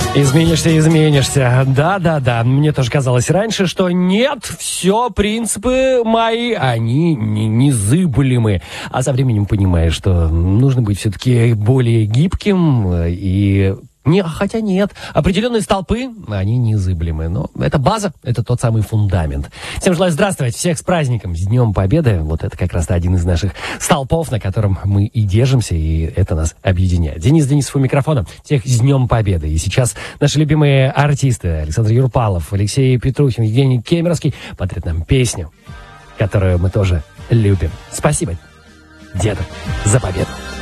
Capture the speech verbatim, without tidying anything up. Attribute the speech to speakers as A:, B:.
A: Изменишься, изменишься. Да-да-да. Мне тоже казалось раньше, что нет, все, принципы мои, они не, незыблемы. А со временем понимаешь, что нужно быть все-таки более гибким и... Не, хотя нет. Определенные столпы, они незыблемы. Но это база, это тот самый фундамент. Всем желаю здравствовать, всех с праздником, с Днем Победы. Вот это как раз один из наших столпов, на котором мы и держимся, и это нас объединяет. Денис Денисов у микрофона. Всех с Днем Победы. И сейчас наши любимые артисты Александр Юрпалов, Алексей Петрухин, Евгений Кемеровский подарят нам песню, которую мы тоже любим. Спасибо, деду, за победу.